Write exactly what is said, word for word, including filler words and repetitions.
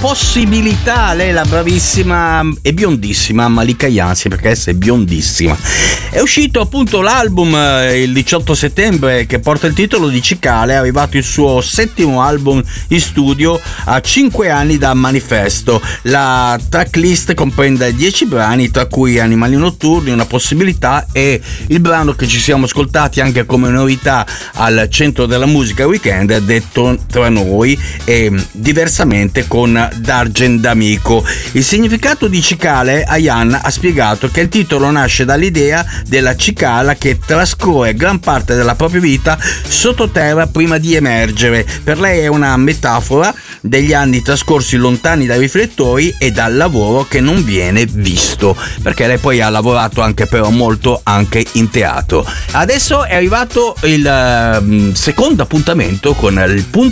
possibilità. Lei è la bravissima e biondissima Malika Yansi, perché essa è biondissima. È uscito appunto l'album il diciotto settembre che porta il titolo di Cicale. È arrivato il suo settimo album in studio a cinque anni da Manifesto. La tracklist comprende dieci brani, tra cui Animali notturni, Una possibilità e il brano che ci siamo ascoltati anche come novità al centro della musica weekend, Detto tra noi, e diversamente con D'Argent d'Amico. Il significato di Cicale, Ayan ha spiegato che il titolo nasce dall'idea della cicala che trascorre gran parte della propria vita sottoterra prima di emergere. Per lei è una metafora degli anni trascorsi lontani dai riflettori e dal lavoro che non viene visto, perché lei poi ha lavorato anche però molto anche in teatro. Adesso è arrivato il uh, secondo appuntamento con il punto